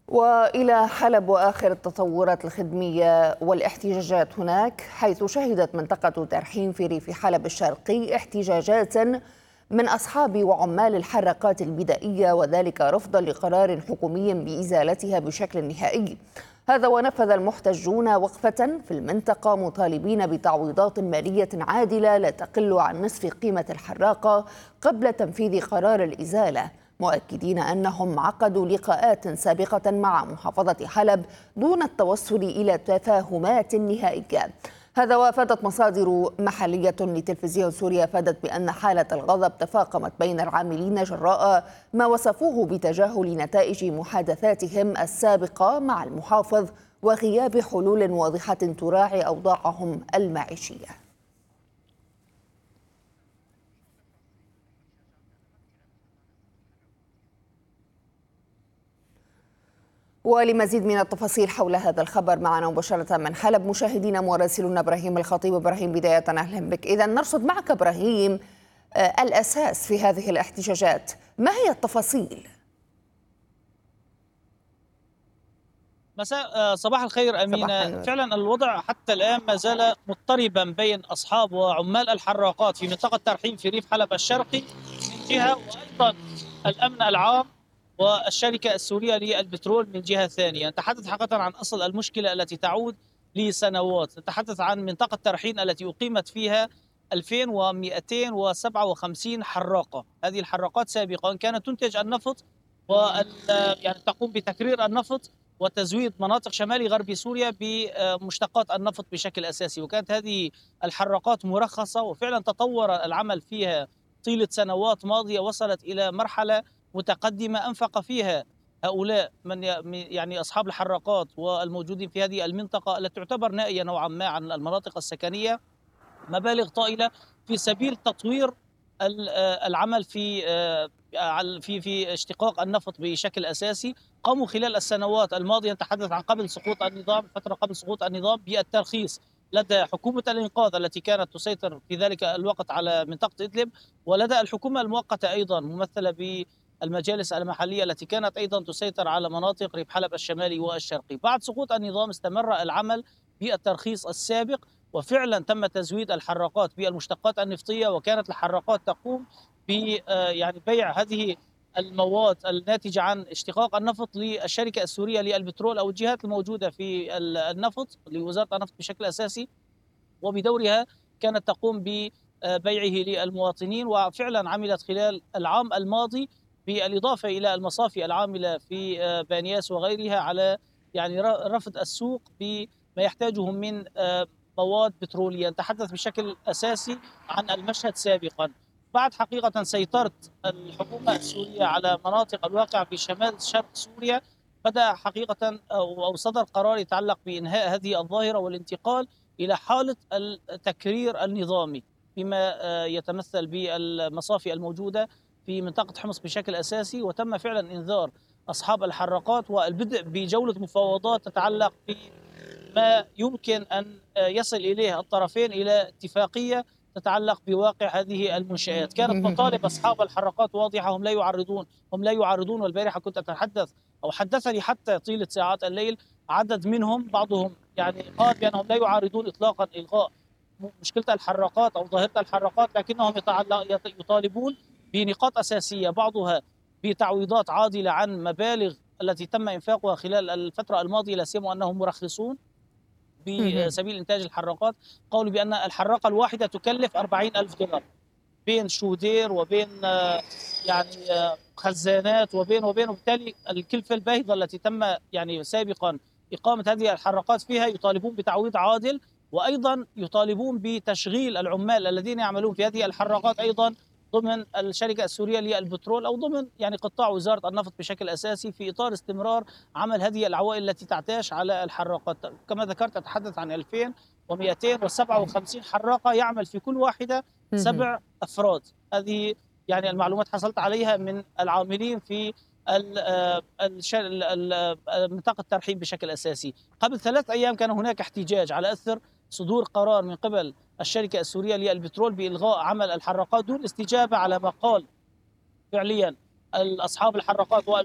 وإلى حلب وآخر التطورات الخدمية والاحتجاجات هناك، حيث شهدت منطقة ترحيم في ريف حلب الشرقي احتجاجات من أصحاب وعمال الحراقات البدائية، وذلك رفضا لقرار حكومي بإزالتها بشكل نهائي. هذا ونفذ المحتجون وقفة في المنطقة مطالبين بتعويضات مالية عادلة لا تقل عن نصف قيمة الحراقة قبل تنفيذ قرار الإزالة، مؤكدين أنهم عقدوا لقاءات سابقة مع محافظة حلب دون التوصل إلى تفاهمات نهائية. هذا وافادت مصادر محلية لتلفزيون سوريا بأن حالة الغضب تفاقمت بين العاملين جراء ما وصفوه بتجاهل نتائج محادثاتهم السابقة مع المحافظ وغياب حلول واضحة تراعي أوضاعهم المعيشية. ولمزيد من التفاصيل حول هذا الخبر معنا مباشرة من حلب مشاهدينا مراسلنا إبراهيم الخطيب. إبراهيم، بداية أهلا بك. إذا نرصد معك إبراهيم الأساس في هذه الاحتجاجات، ما هي التفاصيل؟ صباح الخير صباح أمينة. النور. فعلا الوضع حتى الآن ما زال مضطربا بين أصحاب وعمال الحراقات في منطقة ترحيم في ريف حلب الشرقي من جهة، وأيضا الأمن العام والشركة السورية للبترول من جهة ثانية. نتحدث حقيقة عن أصل المشكلة التي تعود لسنوات. نتحدث عن منطقة ترحيم التي أقيمت فيها 2257 حراقة. هذه الحراقات سابقا كانت تنتج النفط يعني تقوم بتكرير النفط وتزويد مناطق شمال غرب سوريا بمشتقات النفط بشكل أساسي، وكانت هذه الحراقات مرخصة، وفعلا تطور العمل فيها طيلة سنوات ماضية، وصلت إلى مرحلة متقدمة أنفق فيها هؤلاء من يعني أصحاب الحراقات والموجودين في هذه المنطقة التي تعتبر نائية نوعا ما عن المناطق السكنية مبالغ طائلة في سبيل تطوير العمل في اشتقاق النفط بشكل اساسي. قاموا خلال السنوات الماضيه، نتحدث عن قبل سقوط النظام، فتره قبل سقوط النظام، بالترخيص لدى حكومه الانقاذ التي كانت تسيطر في ذلك الوقت على منطقه ادلب، ولدى الحكومه المؤقته ايضا ممثله بالمجالس المحليه التي كانت ايضا تسيطر على مناطق ريف حلب الشمالي والشرقي. بعد سقوط النظام استمر العمل بالترخيص السابق، وفعلا تم تزويد الحراقات بالمشتقات النفطيه، وكانت الحراقات تقوم ب يعني بيع هذه المواد الناتجه عن اشتقاق النفط للشركه السوريه للبترول او الجهات الموجوده في النفط لوزاره النفط بشكل اساسي، وبدورها كانت تقوم ببيعه للمواطنين. وفعلا عملت خلال العام الماضي بالاضافه الى المصافي العامله في بانياس وغيرها على يعني رفض السوق بما يحتاجه من مواد بترولية. نتحدث بشكل أساسي عن المشهد سابقا. بعد حقيقة سيطرة الحكومة السورية على مناطق الواقع في شمال شرق سوريا، بدأ حقيقة أو صدر قرار يتعلق بإنهاء هذه الظاهرة والانتقال إلى حالة التكرير النظامي، بما يتمثل بالمصافي الموجودة في منطقة حمص بشكل أساسي. وتم فعلا إنذار أصحاب الحراقات والبدء بجولة مفاوضات تتعلق ما يمكن أن يصل إليه الطرفين إلى اتفاقية تتعلق بواقع هذه المنشآت. كانت مطالب أصحاب الحراقات واضحة، هم لا يعارضون. والبارحة كنت أتحدث أو حدثني حتى طيلة ساعات الليل عدد منهم، بعضهم يعني قال بأنهم لا يعارضون إطلاقا إلغاء مشكلة الحراقات أو ظاهرة الحراقات، لكنهم يطالبون بنقاط أساسية، بعضها بتعويضات عادلة عن مبالغ التي تم إنفاقها خلال الفترة الماضية، لا سيما أنهم مرخصون بسبيل إنتاج الحراقات. قالوا بأن الحراقة الواحدة تكلف 40,000 دولار بين شودير وبين يعني خزانات وبين وبالتالي الكلفة الباهظة التي تم يعني سابقا إقامة هذه الحراقات فيها. يطالبون بتعويض عادل، وأيضا يطالبون بتشغيل العمال الذين يعملون في هذه الحراقات أيضا ضمن الشركة السورية للبترول أو ضمن يعني قطاع وزارة النفط بشكل أساسي، في إطار استمرار عمل هذه العوائل التي تعتاش على الحراقات. كما ذكرت أتحدث عن 2257 حراقة يعمل في كل واحدة 7 أفراد. هذه يعني المعلومات حصلت عليها من العاملين في منطقة الترحيب بشكل أساسي. قبل 3 أيام كان هناك احتجاج على أثر صدور قرار من قبل الشركة السورية للبترول بإلغاء عمل الحراقات دون استجابة على ما قال فعليا أصحاب الحراقات